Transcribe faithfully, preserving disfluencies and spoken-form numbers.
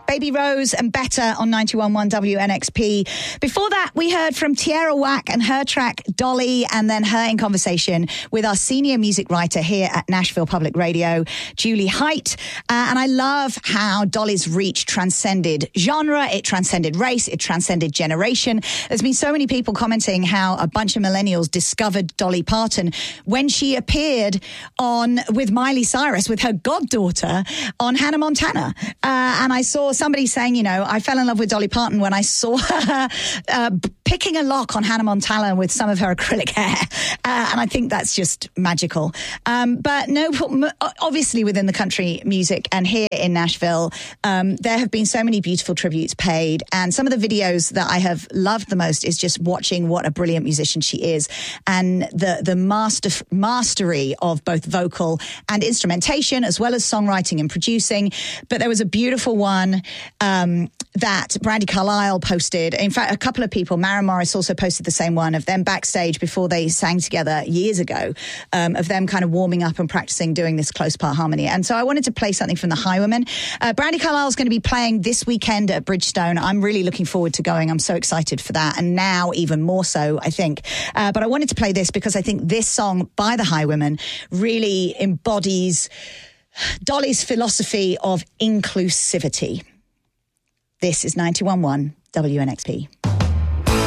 Baby Rose and Better on ninety-one point one W N X P. Before that, we heard from Tierra Whack and her track Dolly, and then her in conversation with our senior music writer here at Nashville Public Radio, Julie Height. Uh, and I love how Dolly's reach transcended genre, it transcended race, it transcended generation. There's been so many people commenting how a bunch of millennials discovered Dolly Parton when she appeared on with Miley Cyrus, with her goddaughter, on Hannah Montana. Uh, and I saw somebody saying, you know, I fell in love with Dolly Parton when I saw her uh, picking a lock on Hannah Montana with some of her acrylic hair. Uh, and I think that's just magical. Um, but no, obviously within the country music and here in Nashville, um, there have been so many beautiful tributes paid. And some of the videos that I have loved the most is just watching what a brilliant musician she is, and the, the master, mastery of both vocal and instrumentation, as well as songwriting and producing. But there was a beautiful one um, that Brandi Carlile posted. In fact, a couple of people, Maren Morris also posted the same one of them backstage before they sang together years ago, um, of them kind of warming up and practicing doing this close part harmony. And so I wanted to play something from the Highwomen. Uh, Brandi Carlile is going to be playing this weekend at Bridgestone. I'm really looking forward to going. I'm so excited for that. And now even more so, I think. Uh, but I wanted to play this because I think this song by the Highwomen really embodies Dolly's philosophy of inclusivity. This is ninety-one point one W N X P.